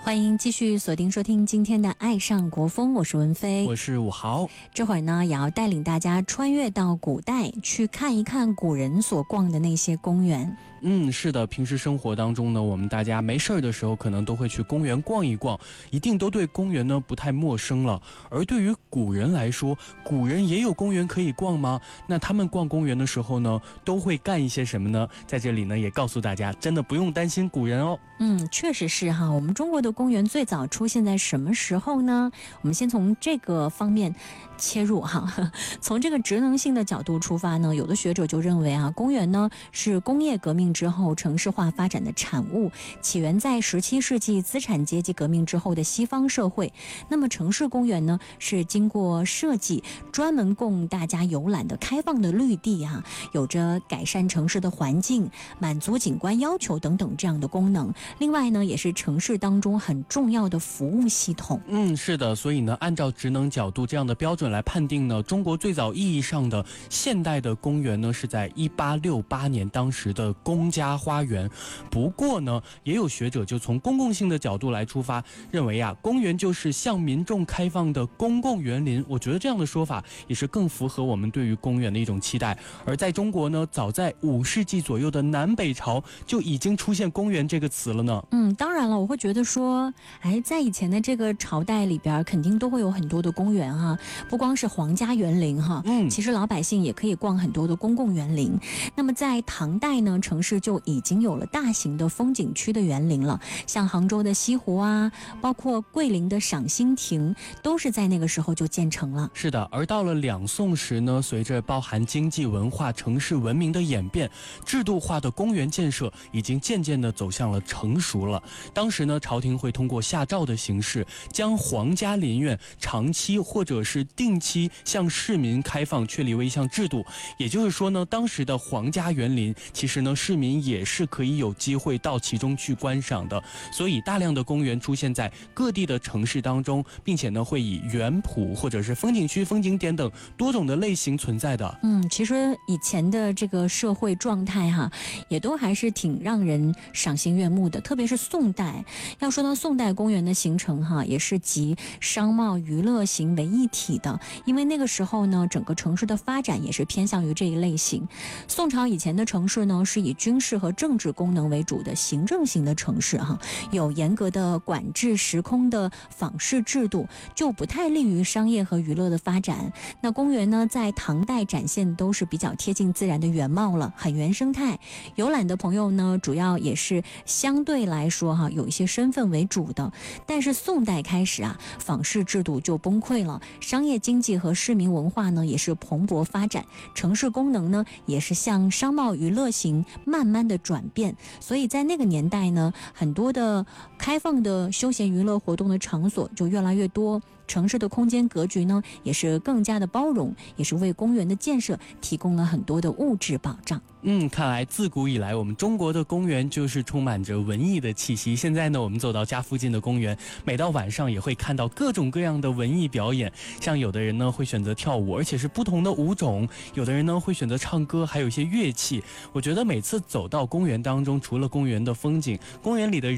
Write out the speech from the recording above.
欢迎继续锁定收听今天的《爱上国风》，我是文飞， 我是武豪。 这会儿呢，也要带领大家穿越到古代，去看一看古人所逛的那些公园。 是的，平时生活当中呢，我们大家没事儿的时候，可能都会去公园逛一逛，一定都对公园呢不太陌生了。而对于古人来说，古人也有公园可以逛吗？那他们逛公园的时候呢，都会干一些什么呢？在这里呢，也告诉大家，真的不用担心古人哦。 确实是哈。我们中国的公园最早出现在什么时候呢？我们先从这个方面切入哈。从这个职能性的角度出发呢，有的学者就认为公园呢是工业革命之后城市化发展的产物，起源在17世纪资产阶级革命之后的西方社会。那么城市公园呢，是经过设计专门供大家游览的开放的绿地有着改善城市的环境、满足景观要求等等这样的功能。另外呢，也是城市当中很重要的服务系统。 是的，所以呢，按照职能角度这样的标准来判定呢，中国最早意义上的现代的公园呢，是在1868年当时的公家花园。不过呢，也有学者就从公共性的角度来出发，认为公园就是向民众开放的公共园林。我觉得这样的说法也是更符合我们对于公园的一种期待。而在中国呢，早在5世纪左右的南北朝就已经出现公园这个词了呢。 当然了，我会觉得说，在以前的这个朝代里边，肯定都会有很多的公园不光是皇家园林其实老百姓也可以逛很多的公共园林。那么在唐代呢，城市就已经有了大型的风景区的园林了，像杭州的西湖包括桂林的赏心亭，都是在那个时候就建成了。 是的，而到了两宋时呢，随着包含经济文化、城市文明的演变，制度化的公园建设已经渐渐地走向了成熟了。当时呢，朝廷会通过下诏的形式，将皇家林苑长期或者是定期向市民开放，确立为一项制度。也就是说呢，当时的皇家园林，其实呢，市民也是可以有机会到其中去观赏的。所以大量的公园出现在各地的城市当中，并且呢，会以园圃或者是风景区、风景点等多种的类型存在的。 其实以前的这个社会状态也都还是挺让人赏心悦目的。特别是宋代，要说到宋代公园的形成也是集商贸娱乐型为一体的。因为那个时候呢，整个城市的发展也是偏向于这一类型。宋朝以前的城市呢，是以军事和政治功能为主的行政型的城市有严格的管制时空的坊市制度，就不太利于商业和娱乐的发展。那公园呢，在唐代展现都是比较贴近自然的原貌了，很原生态。游览的朋友呢，主要也是相对来说有一些身份为主的。但是宋代开始坊市制度就崩溃了，商业经济和市民文化呢也是蓬勃发展，城市功能呢也是向商贸娱乐型慢慢的转变。所以在那个年代呢，很多的开放的休闲娱乐活动的场所就越来越多，城市的空间格局呢也是更加的包容，也是为公园的建设提供了很多的物质保障。 看来自古以来我们中国的公园就是充满着文艺的气息。现在呢，我们走到家附近的公园，每到晚上也会看到各种各样的文艺表演，像有的人呢会选择跳舞，而且是不同的舞种，有的人呢会选择唱歌，还有一些乐器。我觉得每次走到公园当中，除了公园的风景，公园里的